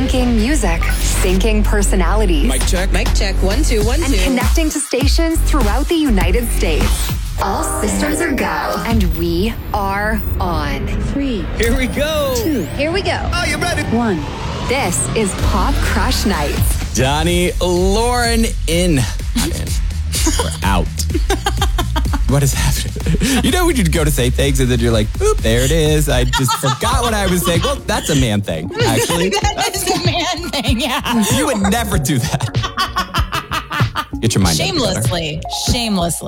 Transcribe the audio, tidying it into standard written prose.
Syncing music, syncing personalities. Mic check. Mic check. 1, 2, 1, 2. And connecting to stations throughout the United States. All systems are go. And we are on. 3. Here we go. 2. Here we go. Are you ready? 1. This is Pop Crush Nights. Donnie, Lauren in. Not in. We're out. What is happening? You know when you go to say things and then you're like, oop, there it is. I just forgot what I was saying. Well, that's a man thing, actually. That is a man thing, yeah. You would never do that. Get your mind together. Shamelessly.